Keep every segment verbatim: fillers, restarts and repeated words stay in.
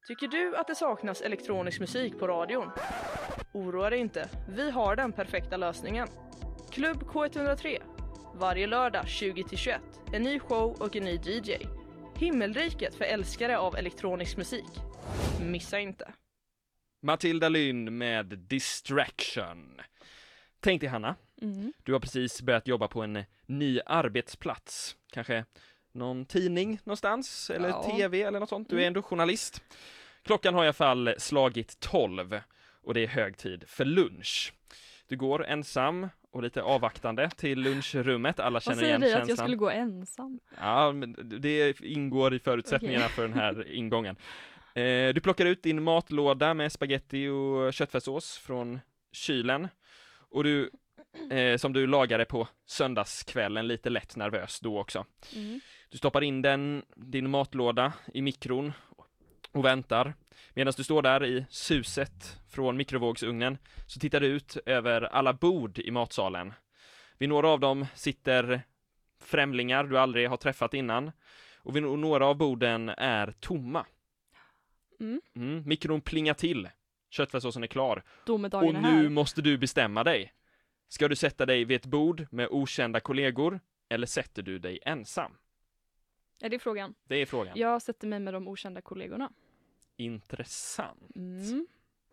Tycker du att det saknas elektronisk musik på radion? Oroa dig inte, vi har den perfekta lösningen. Klubb K ett noll tre. Varje lördag tjugo till tjugoett. En ny show och en ny D J. Himmelriket för älskare av elektronisk musik. Missa inte. Matilda Lynn med Distraction. Tänk dig, Hanna, Mm. du har precis börjat jobba på en ny arbetsplats. Kanske någon tidning någonstans, eller Ja. tv eller något sånt. Du är Mm. ändå journalist. Klockan har i alla fall slagit tolv och det är hög tid för lunch. Du går ensam och lite avvaktande till lunchrummet. Alla Vad känner säger igen du känslan. att jag skulle gå ensam? Ja, men det ingår i förutsättningarna Okej. för den här ingången. Eh, du plockar ut din matlåda med spaghetti och köttfärssås från kylen. Och du, eh, som du lagade på söndagskvällen, lite lätt nervös då också. Mm. Du stoppar in den, din matlåda i mikron och väntar. Medan du står där i suset från mikrovågsugnen så tittar du ut över alla bord i matsalen. Vid några av dem sitter främlingar du aldrig har träffat innan. Och vid några av borden är tomma. Mm. Mm, mikron plingar till. Köttfärssåsen är klar. Domedagen Och är nu här. måste du bestämma dig. Ska du sätta dig vid ett bord med okända kollegor eller sätter du dig ensam? Är det frågan? Det är frågan. Jag sätter mig med de okända kollegorna. Intressant. Mm.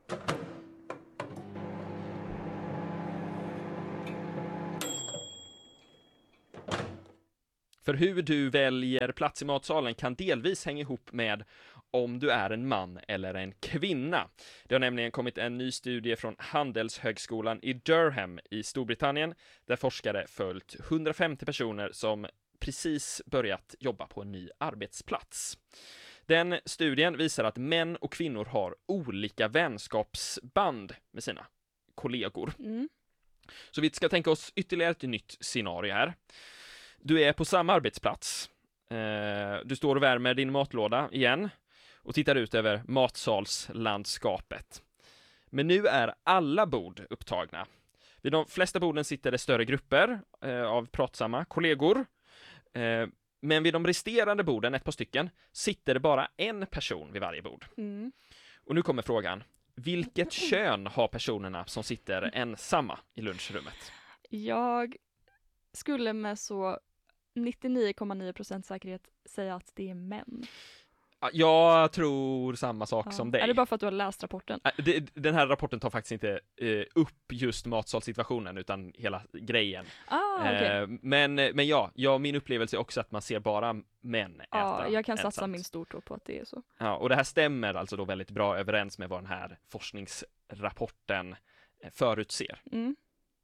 För hur du väljer plats i matsalen kan delvis hänga ihop med om du är en man eller en kvinna. Det har nämligen kommit en ny studie från Handelshögskolan i Durham i Storbritannien där forskare följt hundrafemtio personer som precis börjat jobba på en ny arbetsplats. Den studien visar att män och kvinnor har olika vänskapsband med sina kollegor. Mm. Så vi ska tänka oss ytterligare ett nytt scenario här. Du är på samma arbetsplats. Eh, du står och värmer din matlåda igen och tittar ut över matsalslandskapet. Men nu är alla bord upptagna. Vid de flesta borden sitter det större grupper eh, av pratsamma kollegor. Eh, men vid de resterande borden, ett par stycken, sitter det bara en person vid varje bord. Mm. Och nu kommer frågan. Vilket kön har personerna som sitter ensamma i lunchrummet? Jag skulle med så nittionio komma nio procent säkerhet säga att det är män. Jag tror samma sak Ja. som dig. Är det bara för att du har läst rapporten? Äh, det, den här rapporten tar faktiskt inte eh, upp just matsalsituationen utan hela grejen. Ah, okej. eh, men, men ja, ja, min upplevelse är också att man ser bara män äta Ja, jag kan satsa ensamt. min stortå på att det är så. Ja, och det här stämmer alltså då väldigt bra överens med vad den här forskningsrapporten eh, förutser. Mm.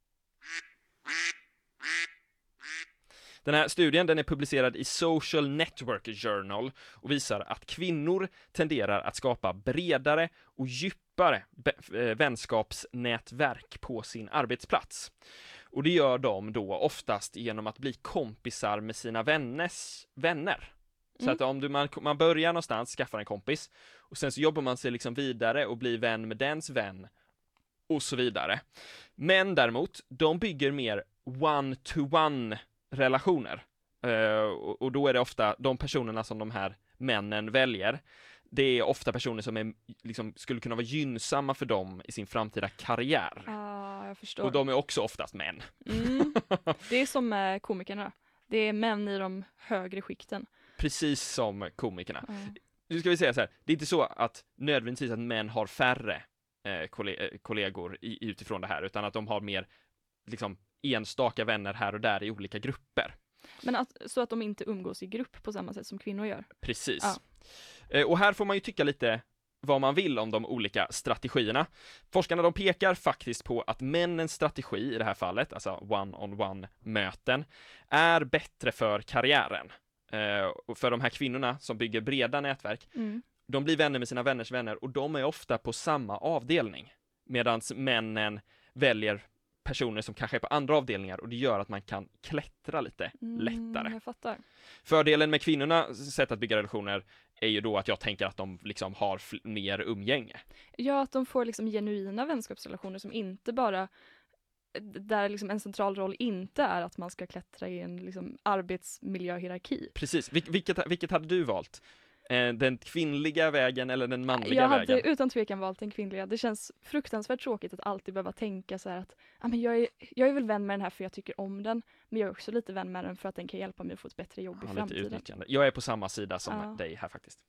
Den här studien den är publicerad i Social Network Journal och visar att kvinnor tenderar att skapa bredare och djupare be- eh, vänskapsnätverk på sin arbetsplats. Och det gör de då oftast genom att bli kompisar med sina vänners vänner. Så Mm. att om du, man, man börjar någonstans, skaffar en kompis och sen så jobbar man sig liksom vidare och blir vän med dens vän och så vidare. Men däremot, de bygger mer one-to-one relationer. Uh, och, och då är det ofta de personerna som de här männen väljer. Det är ofta personer som är, liksom, skulle kunna vara gynnsamma för dem i sin framtida karriär. Ah, jag förstår. Och de är också oftast män. Mm. Det är som med komikerna. Det är män i de högre skikten. Precis som komikerna. Mm. Nu ska vi säga så här, det är inte så att nödvändigtvis att män har färre eh, kolle- kollegor i, utifrån det här, utan att de har mer liksom enstaka vänner här och där i olika grupper. Men att, så att de inte umgås i grupp på samma sätt som kvinnor gör. Precis. Ja. Eh, och här får man ju tycka lite vad man vill om de olika strategierna. Forskarna de pekar faktiskt på att männens strategi i det här fallet, alltså one-on-one-möten, är bättre för karriären. Eh, och för de här kvinnorna som bygger breda nätverk, Mm. de blir vänner med sina vänners vänner och de är ofta på samma avdelning. Medan männen väljer personer som kanske är på andra avdelningar och det gör att man kan klättra lite Mm, lättare. jag fattar. Fördelen med kvinnornas sätt att bygga relationer är ju då att jag tänker att de liksom har fl- mer umgänge. Ja, att de får liksom genuina vänskapsrelationer som inte bara, där liksom en central roll inte är att man ska klättra i en liksom arbetsmiljöhierarki. Precis. Vil- vilket, vilket hade du valt? Eh, den kvinnliga vägen eller den manliga jag vägen? hade utan tvekan valt den kvinnliga. Det känns fruktansvärt tråkigt att alltid behöva tänka så här att ah, men jag, är, jag är väl vän med den här för jag tycker om den, men jag är också lite vän med den för att den kan hjälpa mig att få ett bättre jobb Ja, i lite framtiden. utnyttjande. Jag är på samma sida som Ja. dig här faktiskt.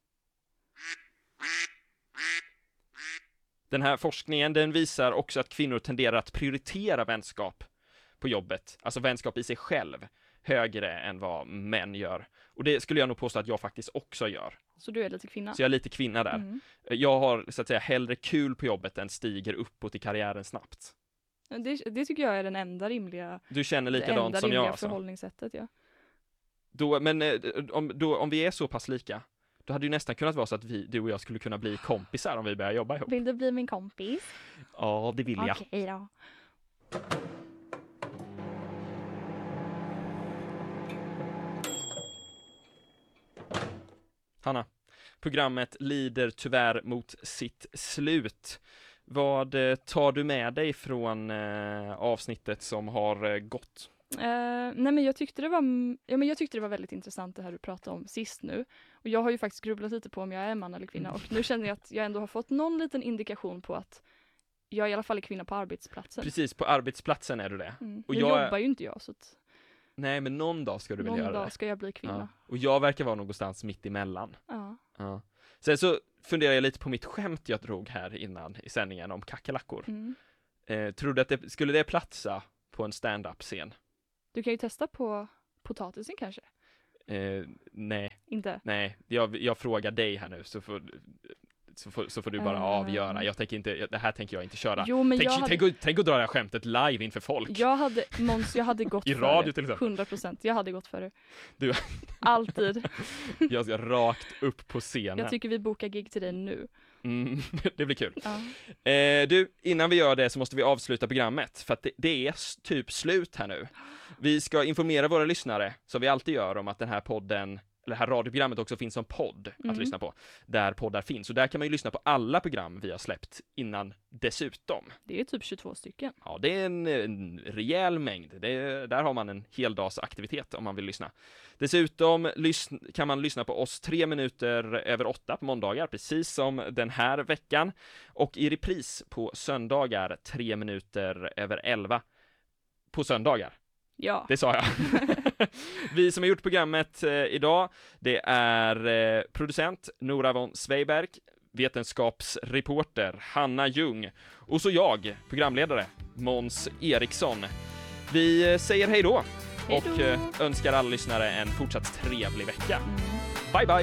Den här forskningen, den visar också att kvinnor tenderar att prioritera vänskap på jobbet, alltså vänskap i sig själv, högre än vad män gör. Och det skulle jag nog påstå att jag faktiskt också gör. Så du är lite kvinna? Så jag är lite kvinna där. Mm. Jag har så att säga hellre kul på jobbet än stiger uppåt i karriären snabbt. Det, det tycker jag är den enda rimliga, Du känner det likadant enda som rimliga jag alltså. förhållningssättet. Ja. Då, men eh, om, då, om vi är så pass lika, då hade ju nästan kunnat vara så att vi, du och jag skulle kunna bli kompisar om vi börjar jobba ihop. Vill du bli min kompis? Ja, det vill jag. Okej då. Hanna, programmet lider tyvärr mot sitt slut. Vad eh, tar du med dig från eh, avsnittet som har eh, gått? Uh, nej men jag tyckte det var ja, men jag tyckte det var väldigt intressant det här du pratade om sist nu. Och jag har ju faktiskt grubblat lite på om jag är man eller kvinna. Och nu känner jag att jag ändå har fått någon liten indikation på att jag i alla fall är kvinna på arbetsplatsen. Precis, på arbetsplatsen är du det. Mm. Och Nu jag- jobbar ju inte jag så att Nej, men någon dag ska du väl någon göra dag det. ska jag bli kvinna. Ja. Och jag verkar vara någonstans mitt emellan. Ja. Ja. Sen så funderar jag lite på mitt skämt jag drog här innan i sändningen om kackerlackor. Mm. Eh, tror du att det, skulle det platsa på en stand-up-scen? Du kan ju testa på potatisen kanske. Eh, nej, Inte? nej. Jag, jag frågar dig här nu så får, så får, så får du bara Eh. avgöra. Jag tänker inte, det här tänker jag inte köra. Jo men Tänk, jag hade, tänk, att- tänk att dra det här skämtet live inför folk. jag hade, Måns, jag hade gått I för radio det. till exempel. hundra procent. Jag hade gått för det. Du- Alltid. Jag ska rakt upp på scenen. Jag tycker vi bokar gig till dig nu. Mm, det blir kul. Ja. Eh, du, innan vi gör det så måste vi avsluta programmet, för att det, det är s- typ slut här nu. Vi ska informera våra lyssnare, som vi alltid gör, om att den här podden, eller det här radioprogrammet också finns som podd att Mm. lyssna på, där poddar finns. Och där kan man ju lyssna på alla program vi har släppt innan dessutom. Det är typ tjugotvå stycken. Ja, det är en, en rejäl mängd. Det är, där har man en heldagsaktivitet om man vill lyssna. Dessutom lysn- kan man lyssna på oss tre minuter över åtta på måndagar, precis som den här veckan. Och i repris på söndagar, tre minuter över elva på söndagar. Ja. Det sa jag. Vi som har gjort programmet eh, idag, det är eh, producent Nora von Sveiberg, vetenskapsreporter Hanna Ljung och så jag, programledare Måns Eriksson. Vi eh, säger hej då Hej då. och eh, önskar alla lyssnare en fortsatt trevlig vecka. Mm. Bye bye!